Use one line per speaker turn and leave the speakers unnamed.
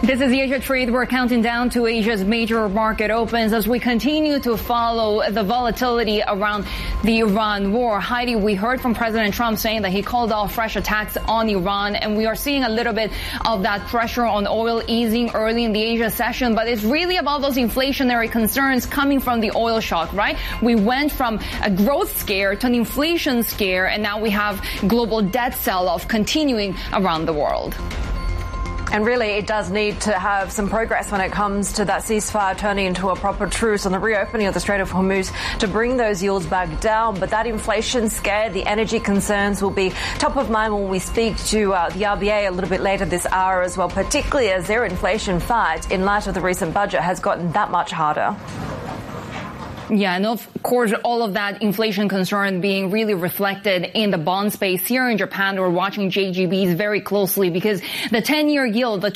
This is the Asia Trade. We're counting down to Asia's major market opens as we continue to follow the volatility around the Iran war. Heidi, we heard from President Trump saying that he called off fresh attacks on Iran, and we are seeing a little bit of that pressure on oil easing early in the Asia session, but it's really about those inflationary concerns coming from the oil shock, right? We went from a growth scare to an inflation scare, and now we have global debt sell-off continuing around the world.
And really, it does need to have some progress when it comes to that ceasefire turning into a proper truce on the reopening of the Strait of Hormuz to bring those yields back down. But that inflation scare, the energy concerns will be top of mind when we speak to the RBA a little bit later this hour as well, particularly as their inflation fight in light of the recent budget has gotten that much harder.
Yeah, and of course, all of that inflation concern being really reflected in the bond space. Here in Japan, we're watching JGBs very closely because the 10-year yield, the